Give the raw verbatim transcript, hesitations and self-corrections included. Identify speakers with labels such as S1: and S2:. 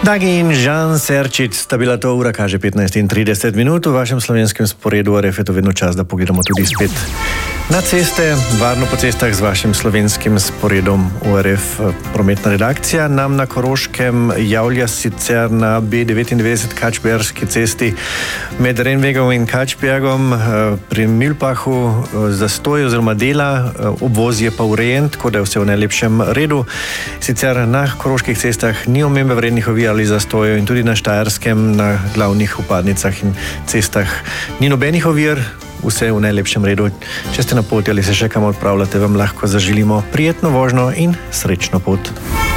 S1: Dagi in Žan Serčič, sta bila to ura, kaže petnajst in trideset minut. V vašem slovenskem sporedu R F je to vedno čas, da pogledamo tudi spet na ceste, varno po cestah z vašim slovenskim sporedom U R F. Prometna redakcija nam na Koroškem javlja sicer na B devetindevetdeset Kačberški cesti med Renvegom in Kačbergom pri Milpachu zastoj oziroma dela, obvoz je pa urejen, tako da je vse v najlepšem redu. Sicer na koroških cestah ni omembe vrednih ovir ali zastojev in tudi na Štajerskem, na glavnih vpadnicah in cestah ni nobenih ovir. Vse v najlepšem redu. Če ste na poti ali se še kam odpravljate, vam lahko zaželimo prijetno vožnjo in srečno pot.